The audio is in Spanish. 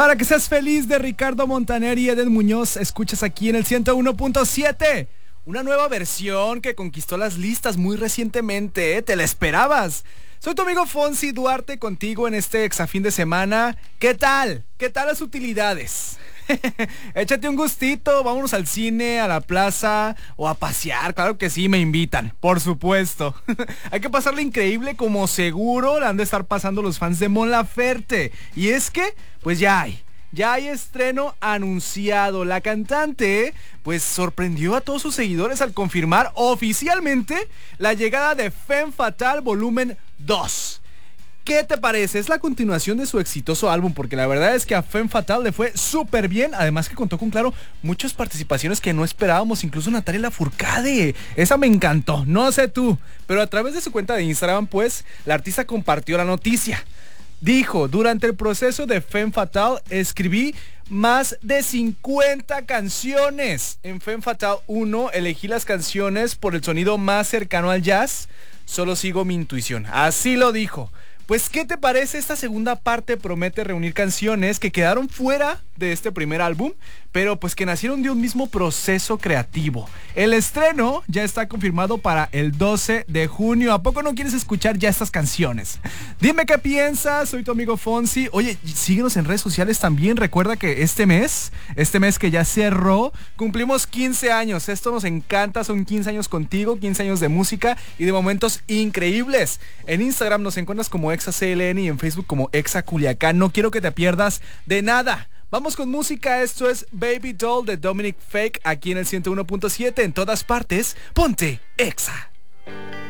Para que seas feliz de Ricardo Montaner y Edel Muñoz, escuchas aquí en el 101.7. Una nueva versión que conquistó las listas muy recientemente, ¿eh? ¿Te la esperabas? Soy tu amigo Fonsi Duarte contigo en este exafín de semana. ¿Qué tal? ¿Qué tal las utilidades? Échate un gustito, vámonos al cine, a la plaza o a pasear, claro que sí, me invitan, por supuesto. Hay que pasarla increíble como seguro la han de estar pasando los fans de Mon Laferte. Y es que, pues ya hay estreno anunciado. La cantante, pues sorprendió a todos sus seguidores al confirmar oficialmente la llegada de Femme Fatale Volumen 2. ¿Qué te parece? Es la continuación de su exitoso álbum, porque la verdad es que a Femme Fatale le fue súper bien, además que contó con, claro, muchas participaciones que no esperábamos, incluso Natalia Lafourcade. Esa me encantó, no sé tú, pero a través de su cuenta de Instagram, pues, la artista compartió la noticia. Dijo, durante el proceso de Femme Fatale escribí más de 50 canciones. En Femme Fatale 1 elegí las canciones por el sonido más cercano al jazz. Solo sigo mi intuición. Así lo dijo. Pues, ¿qué te parece? Esta segunda parte promete reunir canciones que quedaron fuera de este primer álbum, pero pues que nacieron de un mismo proceso creativo. El estreno ya está confirmado para el 12 de junio. ¿A poco no quieres escuchar ya estas canciones? Dime qué piensas, soy tu amigo Fonsi. Oye, síguenos en redes sociales también. Recuerda que este mes que ya cerró, cumplimos 15 años. Esto nos encanta, son 15 años contigo, 15 años de música y de momentos increíbles. En Instagram nos encuentras como ExaCLN y en Facebook como ExaCuliacán. No quiero que te pierdas de nada. Vamos con música, esto es Baby Doll de Dominic Fake aquí en el 101.7, en todas partes, ponte Exa.